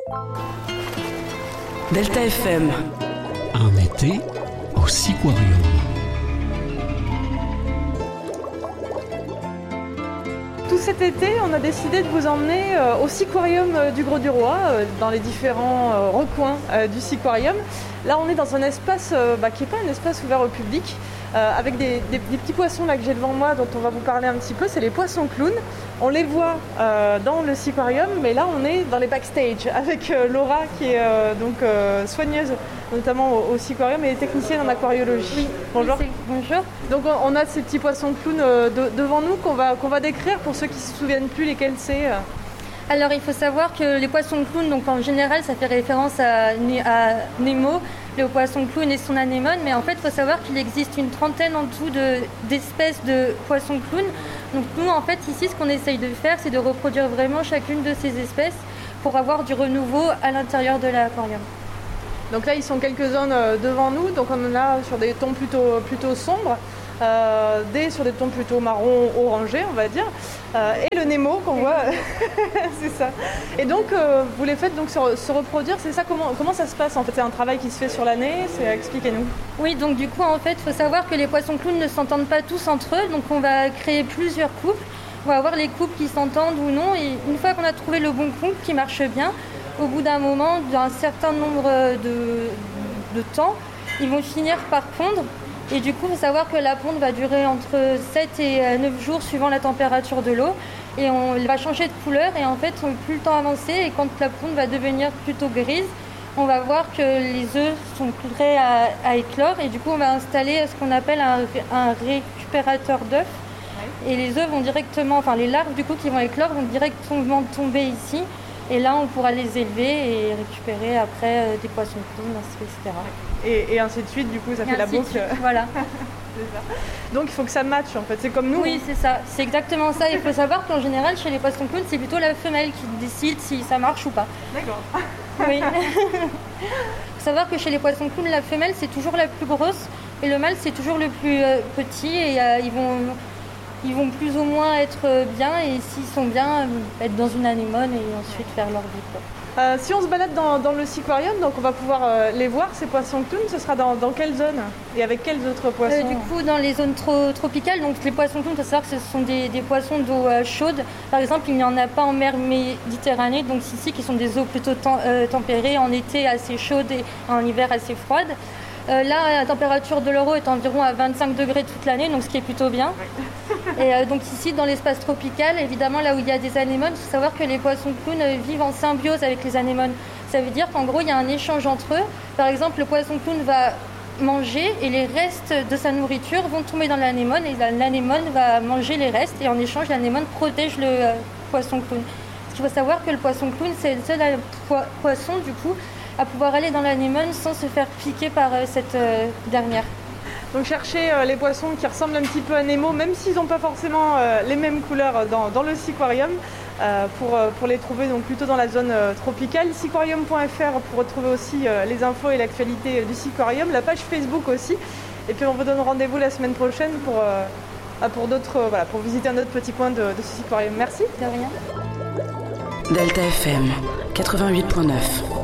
Delta FM. Un été au Seaquarium. Tout cet été, on a décidé de vous emmener au Seaquarium du Grau-du-Roi, dans les différents recoins du Seaquarium. Là, on est dans un espace qui n'est pas un espace ouvert au public, avec des petits poissons là que j'ai devant moi, dont on va vous parler un petit peu. C'est les poissons clowns. On les voit dans le Seaquarium, mais là, on est dans les backstage avec Laura, qui est soigneuse, notamment au Seaquarium, et technicienne en aquariologie. Oui. Bonjour. Bonjour. Donc on a ces petits poissons clowns devant nous qu'on va décrire pour ceux qui ne se souviennent plus lesquels c'est. Alors il faut savoir que les poissons clowns, donc en général ça fait référence à Nemo, le poisson clown et son anémone, mais en fait il faut savoir qu'il existe une trentaine en tout d'espèces de poissons clowns. Donc nous en fait ici ce qu'on essaye de faire c'est de reproduire vraiment chacune de ces espèces pour avoir du renouveau à l'intérieur de l'aquarium. Donc là ils sont quelques-uns devant nous, donc on en a sur des tons plutôt sombres. Sur des tons plutôt marron orangés on va dire, et le Nemo qu'on voit. C'est ça. Et donc vous les faites donc se reproduire, c'est ça, comment ça se passe en fait? C'est un travail qui se fait sur l'année, expliquez-nous. Oui, donc du coup en fait il faut savoir que les poissons clowns ne s'entendent pas tous entre eux, donc on va créer plusieurs couples, on va avoir les couples qui s'entendent ou non, et une fois qu'on a trouvé le bon couple qui marche bien, au bout d'un moment, d'un certain nombre de temps, ils vont finir par pondre. Et du coup, il faut savoir que la ponte va durer entre 7 et 9 jours suivant la température de l'eau. Et elle va changer de couleur. Et en fait, plus le temps avance et quand la ponte va devenir plutôt grise, on va voir que les œufs sont prêts à éclore. Et du coup, on va installer ce qu'on appelle un récupérateur d'œufs. Et les œufs vont directement, enfin les larves du coup qui vont éclore vont directement tomber ici. Et là, on pourra les élever et récupérer après des poissons clowns, etc. Et ainsi de suite, du coup, ça fait la boucle. Voilà. C'est ça. Donc, il faut que ça matche, en fait. C'est comme nous. Oui, c'est ça. C'est exactement ça. Il faut savoir qu'en général, chez les poissons clowns, c'est plutôt la femelle qui décide si ça marche ou pas. D'accord. Oui. Il faut savoir que chez les poissons clowns, la femelle, c'est toujours la plus grosse et le mâle, c'est toujours le plus petit. Et ils vont plus ou moins être bien, et s'ils sont bien, être dans une anémone et ensuite faire leur vie. Si on se balade dans le Seaquarium, donc on va pouvoir les voir, ces poissons clowns, ce sera dans quelle zone et avec quels autres poissons? Du coup, dans les zones tropicales, donc les poissons clowns, il faut savoir que ce sont des poissons d'eau chaude. Par exemple, il n'y en a pas en mer Méditerranée, donc ici, qui sont des eaux plutôt tempérées, en été assez chaudes et en hiver assez froides. Là, la température de leur eau est environ à 25 degrés toute l'année, donc ce qui est plutôt bien. Et donc ici, dans l'espace tropical, évidemment, là où il y a des anémones, il faut savoir que les poissons clowns vivent en symbiose avec les anémones. Ça veut dire qu'en gros, il y a un échange entre eux. Par exemple, le poisson clown va manger et les restes de sa nourriture vont tomber dans l'anémone et l'anémone va manger les restes et en échange, l'anémone protège le poisson clown. Ce qu'il faut savoir que le poisson clown, c'est le seul poisson, du coup, à pouvoir aller dans l'anémone sans se faire piquer par cette dernière. Donc cherchez les poissons qui ressemblent un petit peu à Nemo, même s'ils n'ont pas forcément les mêmes couleurs dans le Seaquarium, pour les trouver donc plutôt dans la zone tropicale. Seaquarium.fr pour retrouver aussi les infos et l'actualité du Seaquarium, la page Facebook aussi. Et puis on vous donne rendez-vous la semaine prochaine pour visiter un autre petit coin de ce Seaquarium. Merci. De rien. Delta FM 88.9.